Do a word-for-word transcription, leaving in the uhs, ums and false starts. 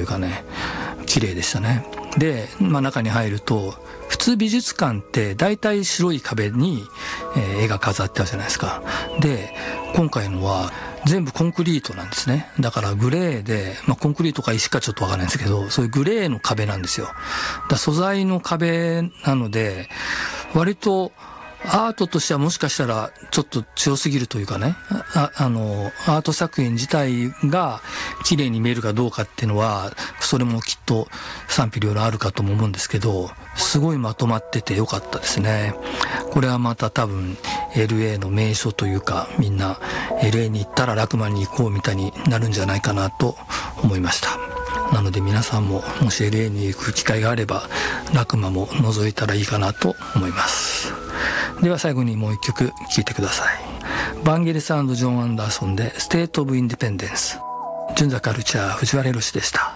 いうかね、綺麗でしたね。で、まあ、中に入ると普通美術館って大体白い壁に、えー、絵が飾ってあるじゃないですか。で今回のは全部コンクリートなんですね。だからグレーで、まあ、コンクリートか石かちょっとわかんないんですけど、そういうグレーの壁なんですよ。だ素材の壁なので割とアートとしてはもしかしたらちょっと強すぎるというかね、あ, あのアート作品自体が綺麗に見えるかどうかっていうのはそれもきっと賛否両論あるかとも思うんですけど、すごいまとまっててよかったですね。これはまた多分 エルエー の名所というか、みんな エルエー に行ったらラクマに行こうみたいになるんじゃないかなと思いました。なので皆さんももし エルエー に行く機会があればラクマも覗いたらいいかなと思います。では最後にもう一曲聴いてください。バンゲリス&ジョン・アンダーソンでステート・オブ・インディペンデンス。純ザカルチャー藤原宏でした。